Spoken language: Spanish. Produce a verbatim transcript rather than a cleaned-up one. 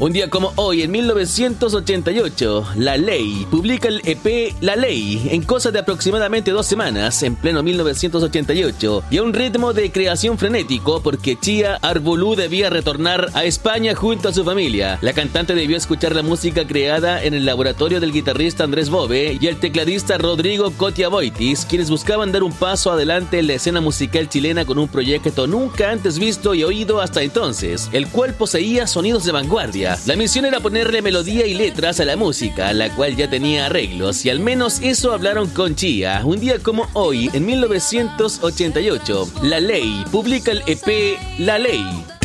Un día como hoy, en mil novecientos ochenta y ocho, La Ley publica el E P La Ley en cosa de aproximadamente dos semanas, en pleno mil novecientos ochenta y ocho, y a un ritmo de creación frenético porque Chía Arbolú debía retornar a España junto a su familia. La cantante debió escuchar la música creada en el laboratorio del guitarrista Andrés Bove y el tecladista Rodrigo Cotia Boitis, quienes buscaban dar un paso adelante en la escena musical chilena con un proyecto nunca antes visto y oído hasta entonces, el cual poseía sonidos de vanguardia. La misión era ponerle melodía y letras a la música, la cual ya tenía arreglos, y al menos eso hablaron con Chía. Un día como hoy, en mil novecientos ochenta y ocho, La Ley publica el E P La Ley.